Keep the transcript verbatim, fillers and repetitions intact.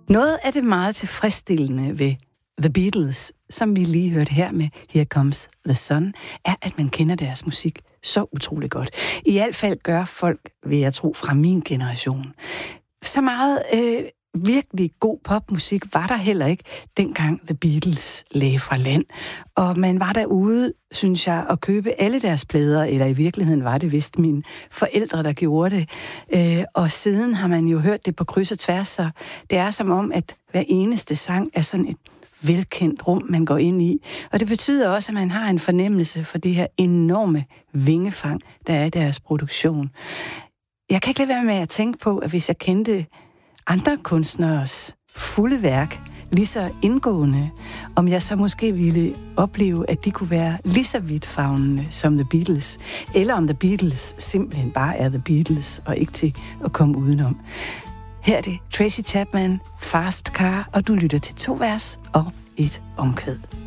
Noget af det meget tilfredsstillende ved The Beatles, som vi lige hørte her med Here Comes the Sun, er, at man kender deres musik så utroligt godt. I hvert fald gør folk, vil jeg tro, fra min generation. Så meget øh, virkelig god popmusik var der heller ikke, dengang The Beatles lagde fra land. Og man var derude, synes jeg, at købe alle deres plader, eller i virkeligheden var det vist mine forældre, der gjorde det. Øh, og siden har man jo hørt det på kryds og tværs, så det er som om, at hver eneste sang er sådan et velkendt rum, man går ind i. Og det betyder også, at man har en fornemmelse for det her enorme vingefang, der er i deres produktion. Jeg kan ikke lade være med at tænke på, at hvis jeg kendte andre kunstneres fulde værk lige så indgående, om jeg så måske ville opleve, at de kunne være lige så vidtfavnende som The Beatles, eller om The Beatles simpelthen bare er The Beatles, og ikke til at komme udenom. Her er det Tracy Chapman, Fast Car, og du lytter til to vers og et omkvæd.